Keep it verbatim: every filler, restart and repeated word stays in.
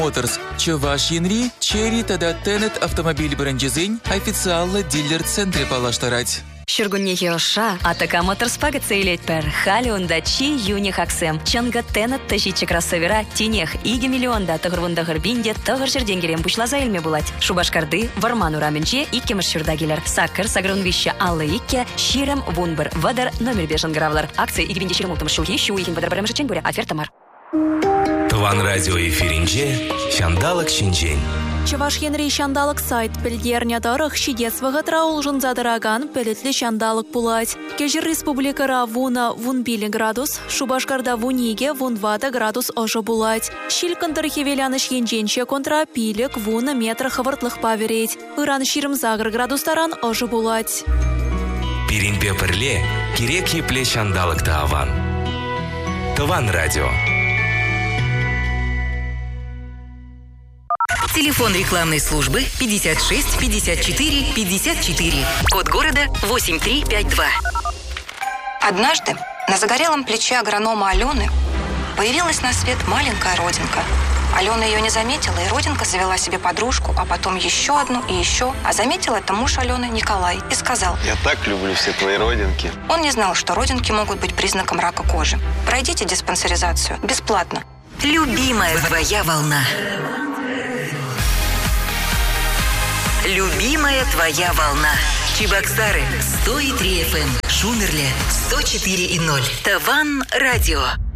Моторс. Чуваш Янри, Черри Тада Тенет автомобиль брендизинь, официально дилер-центре палаштарать. Шургуннехи оша, атака Моторс пагацейлетпер, халюнда чи юни хаксем, чанга Тенет тащичи кроссовера, тинех, иги миллионда тагырвында гырбинде, тагыр жерденгерем пучлаза илме булать. Шубашкарды, варману раменче, икке маршурдагилер, саккер, сагрунвище аллы икке, щирем, вунбер, вадар, номер бешен гравлар. Акции иги бинде щирем утым шухи, щуихин вадар барамышечен буря, оферта мар. Тван радио эфиринче, шандалык шинчен. Чуваш Янри шандалык сайт пельдерня дарах щедетсвага траулжын задараган пелетлі шандалык пулать. Кежір республикара вуна вун билі градус, Шубашкарда вуниге вун вада градус ожы булать. Шилкандыр хевеляныш енженче контра пилік вуна метр хавартлых павереть. Иран ширым загр градустаран ожы булать. Пирин пеперле, керек епле шандалык тааван. Тван радио. Телефон рекламной службы пятьдесят шесть пятьдесят четыре пятьдесят четыре. Код города восемь три пять два. Однажды на загорелом плече агронома Алены появилась на свет маленькая родинка. Алена ее не заметила, и родинка завела себе подружку, а потом еще одну и еще. А заметил это муж Алены Николай и сказал: «Я так люблю все твои родинки». Он не знал, что родинки могут быть признаком рака кожи. Пройдите диспансеризацию бесплатно. Любимая твоя волна. Любимая твоя волна. Чебоксары сто и три эф эм. Шумерле сто четыре и ноль. Тван радио.